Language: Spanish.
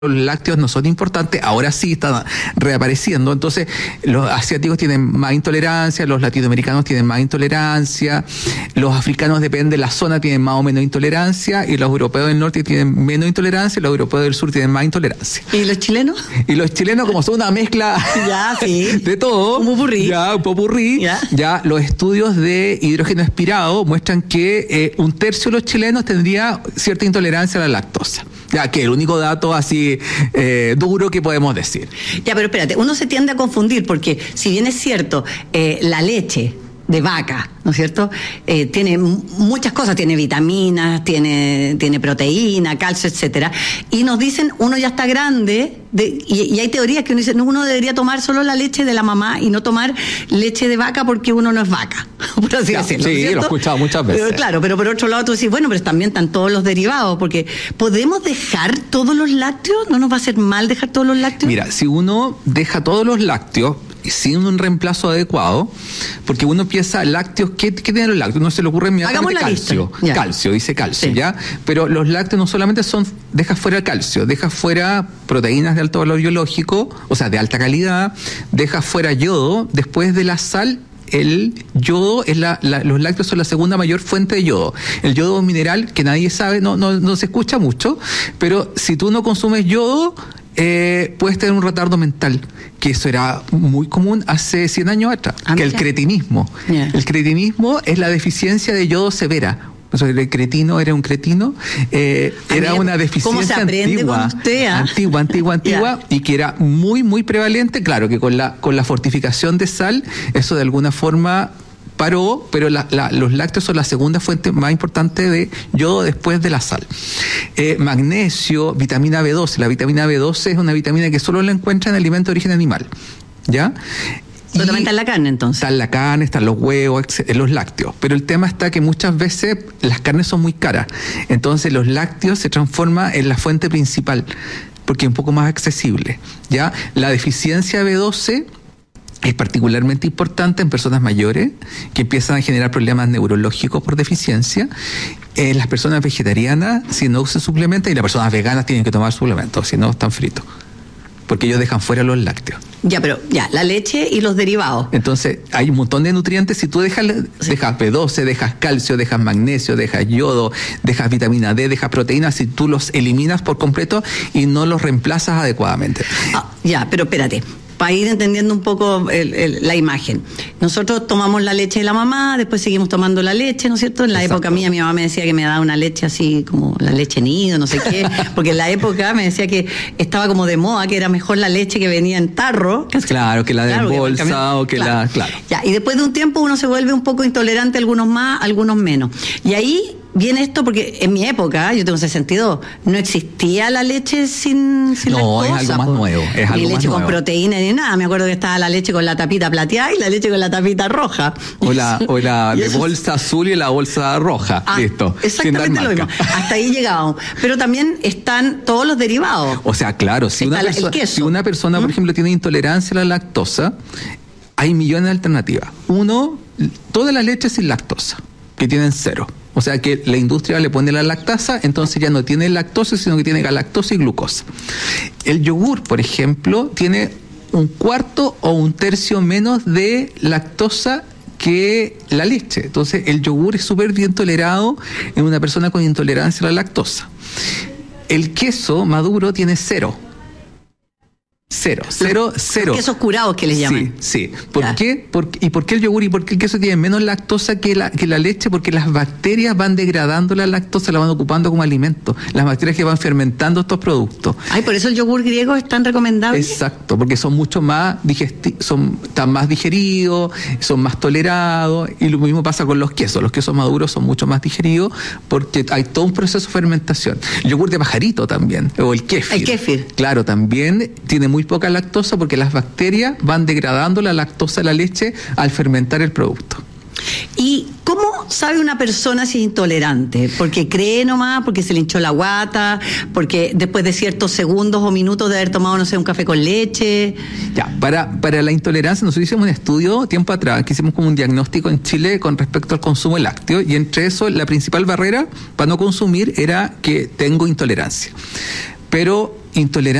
los lácteos no son importantes, ahora sí están reapareciendo. Entonces, los asiáticos tienen más intolerancia, los latinoamericanos tienen más intolerancia, los africanos, depende de la zona, tienen más o menos intolerancia, y los europeos del norte tienen menos intolerancia, y los europeos del sur tienen más intolerancia. ¿Y los chilenos? Y los chilenos, como son una mezcla ya, sí. de todo, un popurrí, ya los estudios de hidrógeno expirado muestran que un tercio de los chilenos tendría cierta intolerancia a la lactosa. Ya, que el único dato así duro que podemos decir. Ya, pero espérate, uno se tiende a confundir porque si bien es cierto, la leche de vaca, ¿no es cierto? Tiene muchas cosas, tiene vitaminas, tiene proteína, calcio, etcétera. Y nos dicen, uno ya está grande, y hay teorías que uno dice, no, uno debería tomar solo la leche de la mamá y no tomar leche de vaca porque uno no es vaca, por así decirlo. Sí, lo he escuchado muchas veces. Pero, claro, pero por otro lado tú decís, bueno, pero también están todos los derivados, porque ¿podemos dejar todos los lácteos? ¿No nos va a hacer mal dejar todos los lácteos? Mira, si uno deja todos los lácteos sin un reemplazo adecuado, porque uno piensa lácteos, ¿qué tienen los lácteos? No se le ocurre inmediatamente calcio. Calcio, dice calcio, sí. ¿Ya? Pero los lácteos no solamente dejas fuera calcio, dejas fuera proteínas de alto valor biológico, o sea, de alta calidad, dejas fuera yodo, después de la sal. El yodo los lácteos son la segunda mayor fuente de yodo. El yodo es un mineral que nadie sabe, no se escucha mucho, pero si tú no consumes yodo, puedes tener un retardo mental, que eso era muy común hace 100 años atrás, que el cretinismo. Yeah. El cretinismo es la deficiencia de yodo severa. O sea, el cretino era un cretino, era una deficiencia antigua, yeah. Y que era muy, muy prevalente. Claro que con la fortificación de sal, eso de alguna forma paró, pero los lácteos son la segunda fuente más importante de yodo después de la sal. Magnesio, vitamina B12. La vitamina B12 es una vitamina que solo la encuentra en alimentos de origen animal, ¿ya? Solamente está en la carne, entonces. Está en la carne, están los huevos, en los lácteos. Pero el tema está que muchas veces las carnes son muy caras. Entonces los lácteos se transforman en la fuente principal, porque es un poco más accesible, ¿ya? La deficiencia B12 es particularmente importante en personas mayores que empiezan a generar problemas neurológicos por deficiencia. Las personas vegetarianas, si no usan suplementos, y las personas veganas tienen que tomar suplementos, si no están fritos, porque ellos dejan fuera los lácteos. La leche y los derivados. Entonces, hay un montón de nutrientes. Si tú dejas B12, dejas calcio, dejas magnesio, dejas yodo, dejas vitamina D, dejas proteínas, si tú los eliminas por completo y no los reemplazas adecuadamente. Pero espérate. Para ir entendiendo un poco la imagen. Nosotros tomamos la leche de la mamá, después seguimos tomando la leche, ¿no es cierto? En la época mía, mi mamá me decía que me daba una leche así como la leche nido, no sé qué, porque en la época me decía que estaba como de moda, que era mejor la leche que venía en tarro. Claro, que la de bolsa o que la... Claro. Y después de un tiempo uno se vuelve un poco intolerante, algunos más, algunos menos. Y ahí viene esto porque en mi época, yo tengo 62, no existía la leche sin lactosa. No, es algo más nuevo. Ni leche con proteína ni nada. Me acuerdo que estaba la leche con la tapita plateada y la leche con la tapita roja. O la de bolsa azul y la bolsa roja. Listo. Exactamente lo mismo. Hasta ahí llegábamos. Pero también están todos los derivados. O sea, claro, si una persona, por ejemplo, tiene intolerancia a la lactosa, hay millones de alternativas. Uno, toda la leche sin lactosa, que tienen 0. O sea que la industria le pone la lactasa, entonces ya no tiene lactosa, sino que tiene galactosa y glucosa. El yogur, por ejemplo, tiene 1/4 o 1/3 menos de lactosa que la leche. Entonces el yogur es súper bien tolerado en una persona con intolerancia a la lactosa. El queso maduro tiene 0. Cero. Quesos curados que les llaman. Sí. ¿Por qué? ¿Y por qué el yogur y por qué el queso tiene menos lactosa que la leche? Porque las bacterias van degradando la lactosa, la van ocupando como alimento. Las bacterias que van fermentando estos productos. Por eso el yogur griego es tan recomendable. Exacto, porque son mucho más están más digeridos, son más tolerados, y lo mismo pasa con los quesos. Los quesos maduros son mucho más digeridos porque hay todo un proceso de fermentación. El yogur de pajarito también, o el kéfir. El kéfir. Claro, también tiene muy poca lactosa porque las bacterias van degradando la lactosa de la leche al fermentar el producto. ¿Y cómo sabe una persona si es intolerante? ¿Porque cree nomás? ¿Porque se le hinchó la guata? ¿Porque después de ciertos segundos o minutos de haber tomado, no sé, un café con leche? Para la intolerancia, nosotros hicimos un estudio tiempo atrás, que hicimos como un diagnóstico en Chile con respecto al consumo de lácteos, y entre eso, la principal barrera para no consumir era que tengo intolerancia. Pero intolerancia